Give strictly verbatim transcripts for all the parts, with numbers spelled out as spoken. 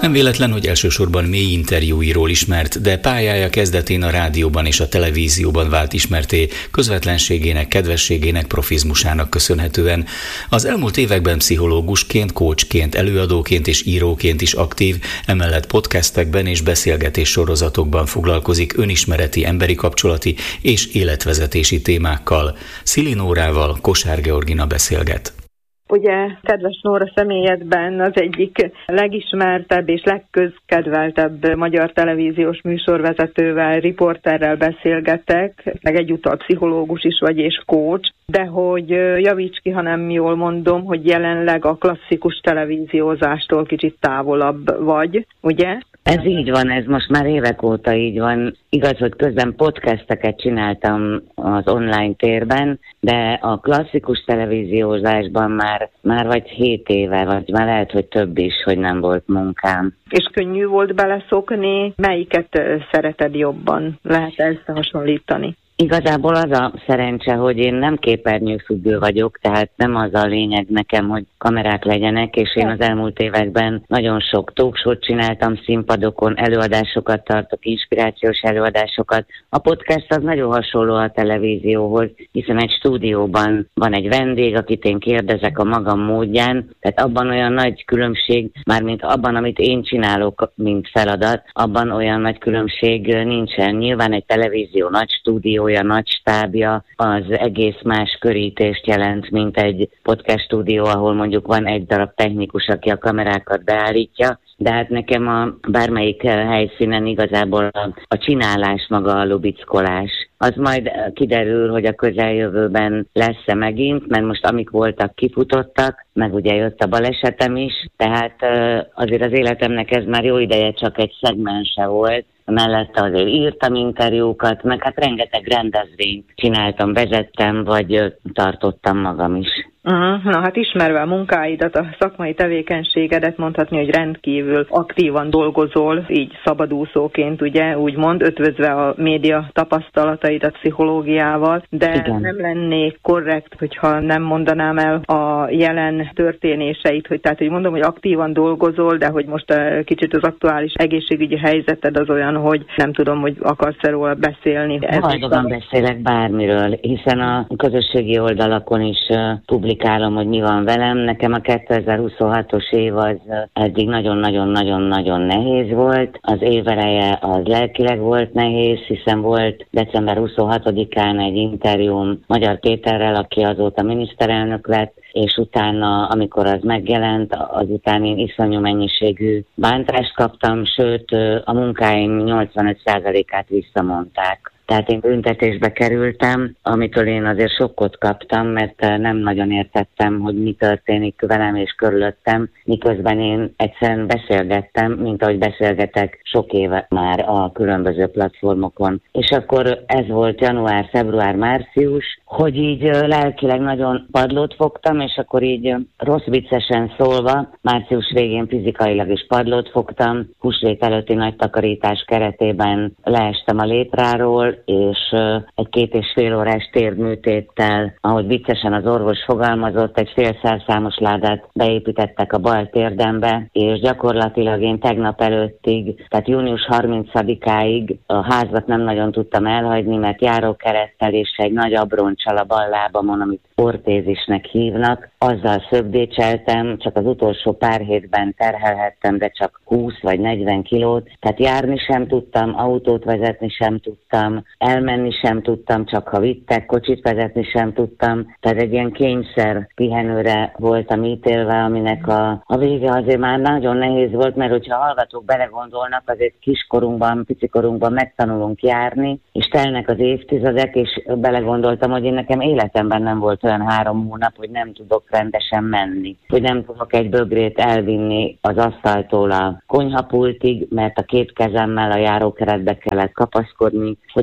Nem véletlen, hogy elsősorban mély interjúiról ismert, de pályája kezdetén a rádióban és a televízióban vált ismerté közvetlenségének, kedvességének, profizmusának köszönhetően. Az elmúlt években pszichológusként, coachként, előadóként és íróként is aktív, emellett podcastekben és beszélgetés sorozatokban foglalkozik önismereti, emberi kapcsolati és életvezetési témákkal. Szili Nórával Kosár Georgina beszélget. Ugye, kedves Nóra, személyedben az egyik legismertebb és legközkedveltebb magyar televíziós műsorvezetővel, riporterrel beszélgetek, meg egyúttal pszichológus is vagy és coach, de hogy javíts ki, ha nem jól mondom, hogy jelenleg a klasszikus televíziózástól kicsit távolabb vagy, ugye? Ez így van, ez most már évek óta így van. Igaz, hogy közben podcasteket csináltam az online térben, de a klasszikus televíziózásban már, már vagy hét éve, vagy már lehet, hogy több is, hogy nem volt munkám. És könnyű volt beleszokni? Melyiket szereted jobban? Lehet összehasonlítani? Igazából az a szerencse, hogy én nem képernyőfüggő vagyok, tehát nem az a lényeg nekem, hogy kamerák legyenek, és én az elmúlt években nagyon sok talkshow-t csináltam színpadokon, előadásokat tartok, inspirációs előadásokat. A podcast az nagyon hasonló a televízióhoz, hiszen egy stúdióban van egy vendég, akit én kérdezek a magam módján, tehát abban olyan nagy különbség, mármint abban, amit én csinálok, mint feladat, abban olyan nagy különbség nincsen. Nyilván egy televízió nagy stúdió, olyan nagy stábja, az egész más körítést jelent, mint egy podcast stúdió, ahol mondjuk van egy darab technikus, aki a kamerákat beállítja, de hát nekem a bármelyik helyszínen igazából a, a csinálás maga a lubickolás. Az majd kiderül, hogy a közeljövőben lesz-e megint, mert most amik voltak, kifutottak, meg ugye jött a balesetem is, tehát azért az életemnek ez már jó ideje csak egy szegmense volt. Mellette azért írtam interjúkat, meg hát rengeteg rendezvényt csináltam, vezettem, vagy tartottam magam is. Uh-huh. Na hát ismerve a munkáidat, a szakmai tevékenységedet mondhatni, hogy rendkívül aktívan dolgozol, így szabadúszóként, ugye, úgymond, ötvözve a média tapasztalataidat pszichológiával, de igen, nem lennék korrekt, hogyha nem mondanám el a jelen történéseit, hogy tehát, hogy mondom, hogy aktívan dolgozol, de hogy most kicsit az aktuális egészségügyi helyzeted az olyan, hogy nem tudom, hogy akarsz róla beszélni. Hajdogan beszélek bármiről, hiszen a közösségi oldalakon is publikálom, hogy mi van velem. Nekem a kétezer-huszonhatos év az eddig nagyon-nagyon-nagyon-nagyon nehéz volt. Az év eleje az lelkileg volt nehéz, hiszen volt december huszonhatodikán egy interjúm Magyar Péterrel, aki azóta miniszterelnök lett, és utána, amikor az megjelent, azután én iszonyú mennyiségű bántást kaptam, sőt a munkáim nyolcvanöt százalékát visszamondták. Tehát én büntetésbe kerültem, amitől én azért sokkot kaptam, mert nem nagyon értettem, hogy mi történik velem és körülöttem, miközben én egyszerűen beszélgettem, mint ahogy beszélgetek sok éve már a különböző platformokon. És akkor ez volt január, február, március, hogy így lelkileg nagyon padlót fogtam, és akkor így rossz viccesen szólva, március végén fizikailag is padlót fogtam, húsvét előtti nagy takarítás keretében leestem a létráról, és egy két és fél órás térdműtéttel, ahogy viccesen az orvos fogalmazott, egy fél szerszámos ládát beépítettek a bal térdembe, és gyakorlatilag én tegnap előttig, tehát június harmincadikáig a házat nem nagyon tudtam elhagyni, mert járókerettel és egy nagy abroncsal a bal lábamon, amit ortézisnek hívnak, azzal szögdécseltem, csak az utolsó pár hétben terhelhettem, de csak húsz vagy negyven kilót, tehát járni sem tudtam, autót vezetni sem tudtam, elmenni sem tudtam, csak ha vittek, kocsit vezetni sem tudtam, tehát egy ilyen kényszer pihenőre voltam ítélve, aminek a, a vége azért már nagyon nehéz volt, mert hogyha hallgatók belegondolnak, azért kiskorunkban, picikorunkban megtanulunk járni, és telnek az évtizedek, és belegondoltam, hogy én nekem életemben nem volt olyan három hónap, hogy nem tudok rendesen menni, hogy nem tudok egy bögrét elvinni az asztaltól a konyhapultig, mert a két kezemmel a járókeretbe kellett kapaszkodni, hogy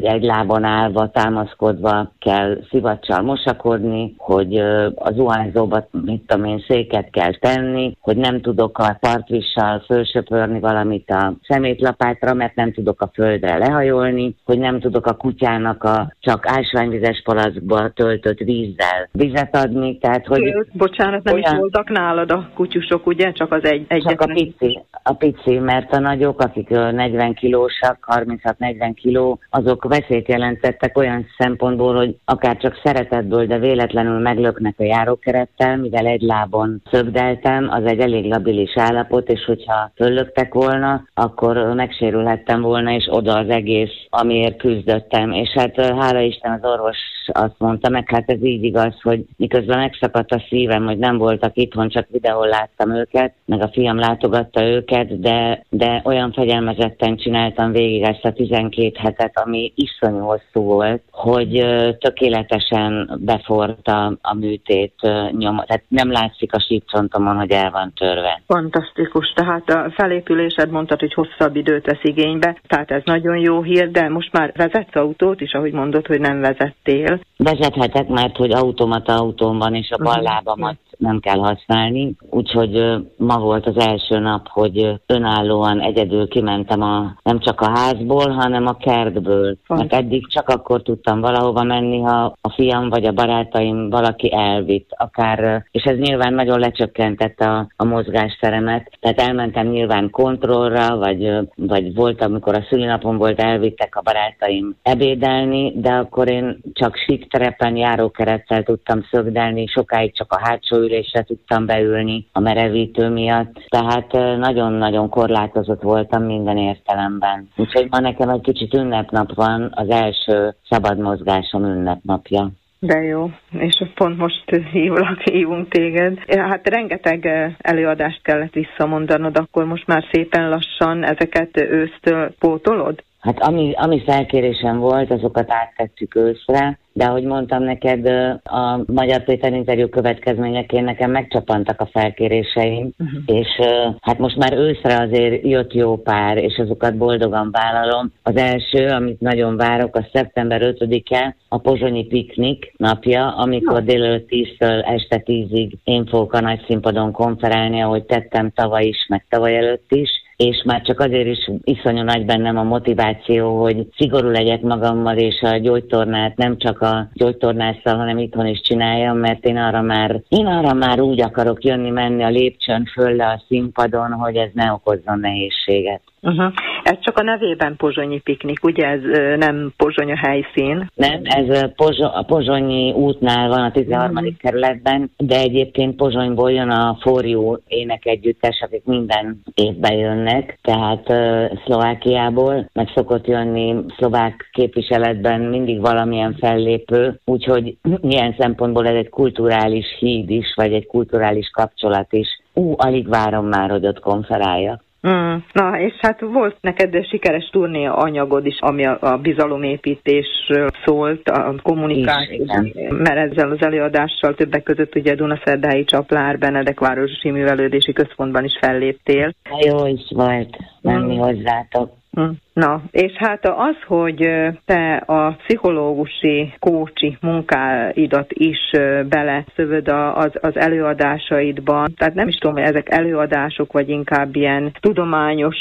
egy lábon állva, támaszkodva kell szivacsal mosakodni, hogy a zuhanyzóba, mit tudom én, széket kell tenni, hogy nem tudok a partvissal fölsöpörni valamit a szemétlapátra, mert nem tudok a földre lehajolni, hogy nem tudok a kutyának a csak ásványvizes palackba töltött vízzel vizet adni, tehát hogy... Bocsánat, nem olyan... is voltak nálad a kutyusok, ugye? Csak az egy... egyetlen... Csak a pici, a pici, mert a nagyok, akik negyven kilósak, harminchat-negyven kiló, azok veszélyt jelentettek olyan szempontból, hogy akár csak szeretetből, de véletlenül meglöknek a járókerettel, mivel egy lábon szögdeltem, az egy elég labilis állapot, és hogyha föllöktek volna, akkor megsérülhettem volna, és oda az egész, amiért küzdöttem. És hát hála Isten az orvos azt mondta, meg hát ez így igaz, hogy miközben megszakadt a szívem, hogy nem voltak itthon, csak videón láttam őket, meg a fiam látogatta őket, de, de olyan fegyelmezetten csináltam végig ezt a tizenkét hetet, ami iszonyú hosszú volt, hogy tökéletesen beforrt a, a műtét nyoma. Tehát nem látszik a sípcsontomon, hogy el van törve. Fantasztikus. Tehát a felépülésed mondtad, hogy hosszabb időt vesz igénybe, tehát ez nagyon jó hír, de most már vezetsz autót is, ahogy mondod, hogy nem vezettél. Vezethetek, mert hogy automata autóm van, és a bal lábamat nem kell használni. Úgyhogy ma volt az első nap, hogy önállóan egyedül kimentem a, nem csak a házból, hanem a kertből. Mert eddig csak akkor tudtam valahova menni, ha a fiam vagy a barátaim valaki elvitt. Akár, és ez nyilván nagyon lecsökkentette a, a mozgásteremet. Tehát elmentem nyilván kontrollra, vagy, vagy volt, amikor a szülinapom volt, elvittek a barátaim ebédelni, de akkor én csak síkterepen járókerettel tudtam szögdelni, sokáig csak a hátsó ülésre tudtam beülni a merevítő miatt. Tehát nagyon-nagyon korlátozott voltam minden értelemben. Úgyhogy ma nekem egy kicsit ünnepnap van, az első szabad mozgásom ünnepnapja. De jó, és pont most hívlak, hívunk téged. Hát rengeteg előadást kellett visszamondanod, akkor most már szépen lassan ezeket ősztől pótolod? Hát ami, ami felkérésem volt, azokat áttettük őszre, de ahogy mondtam neked, a Magyar Péter interjú következményeként nekem megcsapantak a felkéréseim, uh-huh. és hát most már őszre azért jött jó pár, és azokat boldogan vállalom. Az első, amit nagyon várok, a szeptember ötödike, a pozsonyi piknik napja, amikor délelőtt tíztől este tízig én fogok a nagy színpadon konferálni, ahogy tettem tavaly is, meg tavaly előtt is, és már csak azért is iszonyú nagy bennem a motiváció, hogy szigorú legyek magammal, és a gyógytornát nem csak a gyógytornásszal, hanem itthon is csináljam, mert én arra már, én arra már úgy akarok jönni-menni a lépcsőn föl le a színpadon, hogy ez ne okozzon nehézséget. Uh-huh. Ez csak a nevében pozsonyi piknik, ugye ez nem Pozsony a helyszín? Nem, ez Pozso- a Pozsonyi útnál van a tizenharmadik uh-huh. kerületben, de egyébként Pozsonyból jön a Forjú énekegyüttes, akik minden évben jönnek, tehát uh, Szlovákiából, meg szokott jönni szlovák képviseletben mindig valamilyen fellépő, úgyhogy ilyen szempontból ez egy kulturális híd is, vagy egy kulturális kapcsolat is. Ú, alig várom már, hogy ott konferáljak. Mm. Na, és hát volt neked sikeres turné anyagod is, ami a, a bizalomépítésről szólt, a kommunikáció, mert ezzel az előadással többek között ugye Dunaszerdái Csaplár Benedek Városi Művelődési Központban is felléptél. Jó is volt menni mm. hozzátok. Mm. Na, és hát az, hogy te a pszichológusi, kócsi munkáidat is beleszövöd az, az előadásaidban, tehát nem is tudom, hogy ezek előadások, vagy inkább ilyen tudományos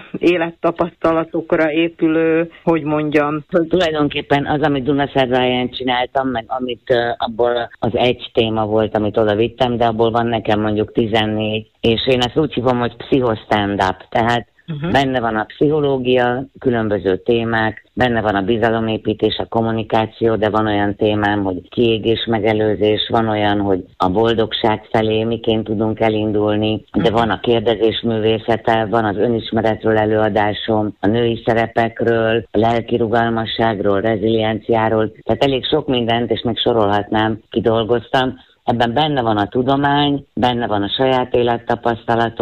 élettapasztalatokra épülő, hogy mondjam. Tulajdonképpen az, amit Dunaszerdáján csináltam, meg amit abból az egy téma volt, amit oda vittem, de abból van nekem mondjuk tizennégy, és én ezt úgy hívom, hogy pszichostand-up, tehát Uh-huh. benne van a pszichológia, különböző témák, benne van a bizalomépítés, a kommunikáció, de van olyan témám, hogy kiégés megelőzés, van olyan, hogy a boldogság felé miként tudunk elindulni, uh-huh. de van a kérdezés művészete, van az önismeretről előadásom, a női szerepekről, a lelki rugalmasságról, rezilienciáról, tehát elég sok mindent, és még sorolhatnám, kidolgoztam. Ebben benne van a tudomány, benne van a saját élettapasztalatom is,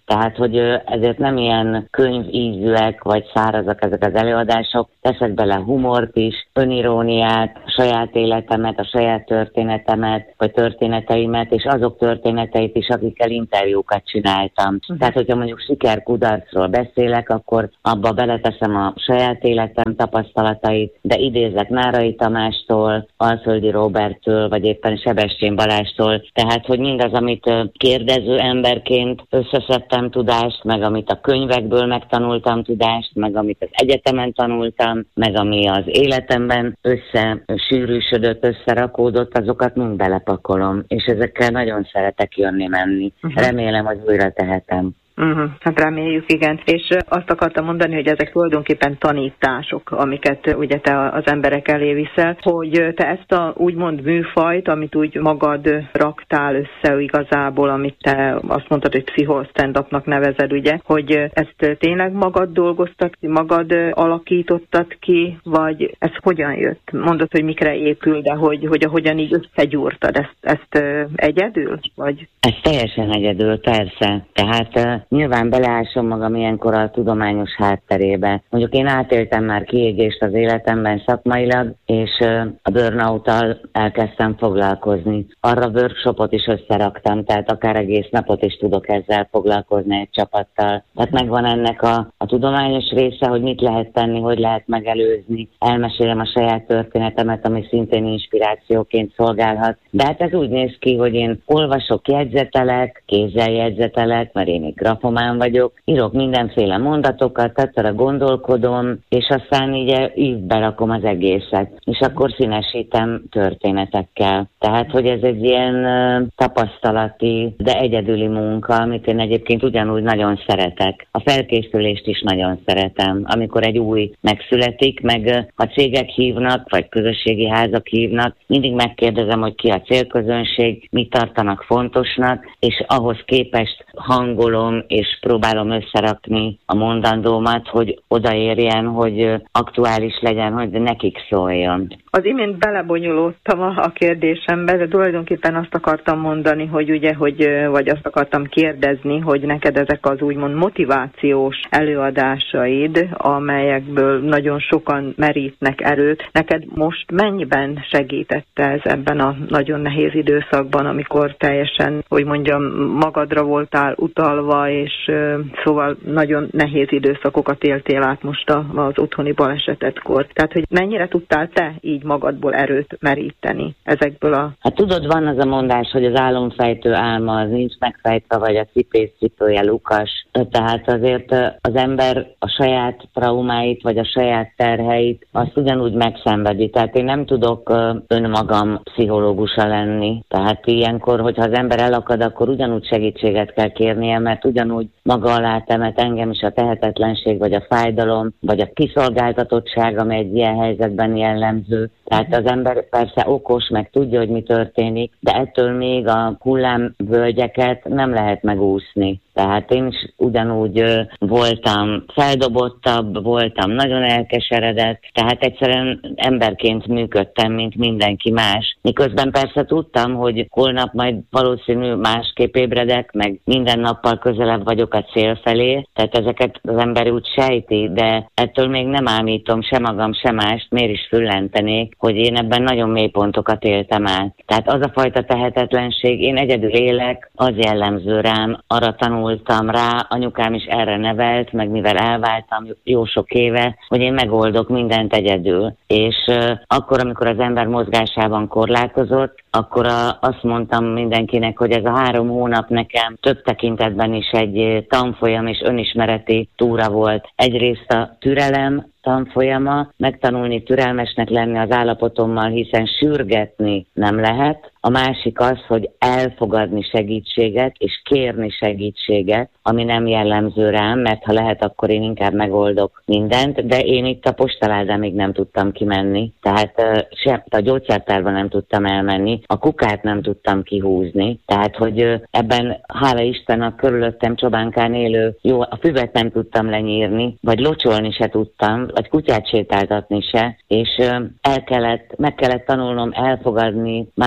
Tehát, hogy ezért nem ilyen könyvízűek vagy szárazak ezek az előadások, teszek bele humort is, öniróniát, a saját életemet, a saját történetemet, vagy történeteimet, és azok történeteit is, akikkel interjúkat csináltam. Uh-huh. Tehát, hogyha mondjuk siker-kudarcról beszélek, akkor abba beleteszem a saját életem tapasztalatait, de idézek Nárai Tamástól, Alföldi Róberttől, vagy éppen Sebestyén Balástól. Tehát, hogy mindaz, amit kérdező emberként összeszedtem tudást, meg amit a könyvekből megtanultam tudást, meg amit az egyetemen tanultam, meg ami az életemben összesűrűsödött, összerakódott, azokat mind belepakolom, és ezekkel nagyon szeretek jönni-menni. Uh-huh. Remélem, hogy újra tehetem. Uh-huh. Hát reméljük, igen. És azt akartam mondani, hogy ezek tulajdonképpen tanítások, amiket ugye te az emberek elé viszel, hogy te ezt a úgymond műfajt, amit úgy magad raktál össze igazából, amit te azt mondtad, hogy pszicho-stand-upnak nevezed, ugye, hogy ezt tényleg magad dolgoztad ki, magad alakítottad ki, vagy ez hogyan jött? Mondod, hogy mikre épül, de hogy, hogy ahogyan így összegyúrtad ezt, ezt egyedül, vagy? Ez teljesen egyedül, persze. Tehát nyilván beleásom magam ilyenkor a tudományos hátterébe. Mondjuk én átéltem már kiégést az életemben szakmailag, és a burnout-tal elkezdtem foglalkozni. Arra workshopot is összeraktam, tehát akár egész napot is tudok ezzel foglalkozni egy csapattal. Tehát megvan ennek a, a tudományos része, hogy mit lehet tenni, hogy lehet megelőzni. Elmesélem a saját történetemet, ami szintén inspirációként szolgálhat. De hát ez úgy néz ki, hogy én olvasok, jegyzetelek, kézzel jegyzetelek, mert én egy grafomán vagyok, írok mindenféle mondatokat, tehát arra gondolkodom, és aztán így ívbe rakom az egészet, és akkor színesítem történetekkel. Tehát, hogy ez egy ilyen uh, tapasztalati, de egyedüli munka, amit én egyébként ugyanúgy nagyon szeretek. A felkészülést is nagyon szeretem, amikor egy új megszületik, meg uh, ha cégek hívnak, vagy közösségi házak hívnak, mindig megkérdezem, hogy ki a célközönség, mit tartanak fontosnak, és ahhoz képest hangolom, és próbálom összerakni a mondandómat, hogy odaérjen, hogy aktuális legyen, hogy nekik szóljon. Az imént belebonyolódtam a kérdésembe, de tulajdonképpen azt akartam mondani, hogy ugye, hogy, vagy azt akartam kérdezni, hogy neked ezek az úgymond motivációs előadásaid, amelyekből nagyon sokan merítnek erőt, neked most mennyiben segítette ez ebben a nagyon nehéz időszakban, amikor teljesen, hogy mondjam, magadra voltál utalva, és uh, szóval nagyon nehéz időszakokat éltél át most az otthoni balesetetkor. Tehát, hogy mennyire tudtál te így magadból erőt meríteni ezekből a... Hát tudod, van az a mondás, hogy az álomfejtő álma az nincs megfejtve, vagy a cipész cipője lukas. Tehát azért az ember a saját traumáit, vagy a saját terheit azt ugyanúgy megszenvedi. Tehát én nem tudok önmagam pszichológusa lenni. Tehát ilyenkor, hogyha az ember elakad, akkor ugyanúgy segítséget kell kérnie, mert ugyanúgy maga alá temet engem is a tehetetlenség, vagy a fájdalom, vagy a kiszolgáltatottság, amely egy ilyen helyzetben jellemző. Tehát az ember persze okos, meg tudja, hogy mi történik, de ettől még a hullámvölgyeket nem lehet megúszni. Tehát én is ugyanúgy ö, voltam feldobottabb, voltam nagyon elkeseredett, tehát egyszerűen emberként működtem, mint mindenki más. Miközben persze tudtam, hogy holnap majd valószínű másképp ébredek, meg minden nappal közelebb vagyok a cél felé, tehát ezeket az ember úgy sejti, de ettől még nem ámítom se magam, se mást, miért is füllentenék, hogy én ebben nagyon mély pontokat éltem át. Tehát az a fajta tehetetlenség, én egyedül élek, az jellemző rám, arra tanultam rá, anyukám is erre nevelt, meg mivel elváltam jó sok éve, hogy én megoldok mindent egyedül. És uh, akkor, amikor az ember mozgásában korlátozott, akkor a, azt mondtam mindenkinek, hogy ez a három hónap nekem több tekintetben is egy tanfolyam és önismereti túra volt. Egyrészt a türelem tanfolyama, megtanulni türelmesnek lenni az állapotommal, hiszen sürgetni nem lehet. A másik az, hogy elfogadni segítséget és kérni segítséget, ami nem jellemző rám, mert ha lehet, akkor én inkább megoldok mindent, de én itt a postaládámig nem tudtam kimenni, tehát sem a gyógyszertárba nem tudtam elmenni, a kukát nem tudtam kihúzni, tehát hogy ebben hála Istennek körülöttem csobánkán élő, jó, a füvet nem tudtam lenyírni, vagy locsolni se tudtam, vagy kutyát sétáltatni se, és el kellett, meg kellett tanulnom elfogadni mások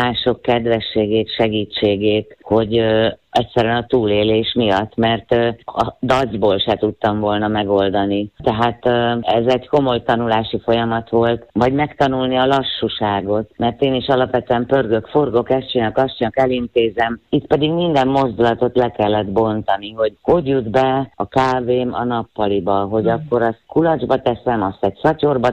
kedvességét, segítségét, hogy ö, egyszerűen a túlélés miatt, mert ö, a dacból se tudtam volna megoldani. Tehát ö, ez egy komoly tanulási folyamat volt, vagy megtanulni a lassúságot, mert én is alapvetően pörgök, forgok, ezt csinálok, azt csinálok, elintézem. Itt pedig minden mozdulatot le kellett bontani, hogy hogy jut be a kávém a nappaliba, hogy mm. akkor azt kulacsba teszem, azt egy szatyorba